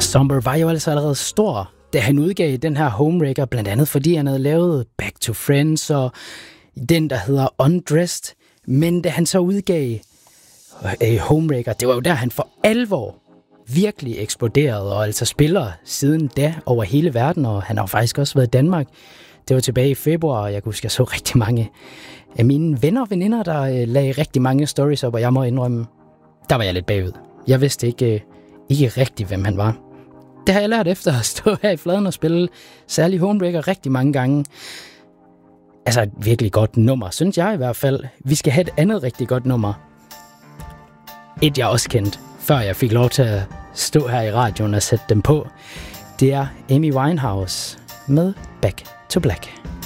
Somber var jo altså allerede stor, da han udgav den her Homewrecker, blandt andet fordi han havde lavet Back to Friends og den, der hedder Undressed. Men da han så udgav Homewrecker, det var jo der, han for alvor virkelig eksploderede, og altså spiller siden da over hele verden, og han har jo faktisk også været i Danmark. Det var tilbage i februar, og jeg kan huske, jeg så rigtig mange af mine venner og veninder, der lagde rigtig mange stories op, og jeg må indrømme, der var jeg lidt bagud. Jeg vidste ikke rigtigt, hvem han var. Det har jeg lært efter at stå her i fladen og spille særlig Homewrecker rigtig mange gange. Altså et virkelig godt nummer, synes jeg i hvert fald. Vi skal have et andet rigtig godt nummer. Et jeg også kendte, før jeg fik lov til at stå her i radioen og sætte dem på. Det er Amy Winehouse med Back to Black.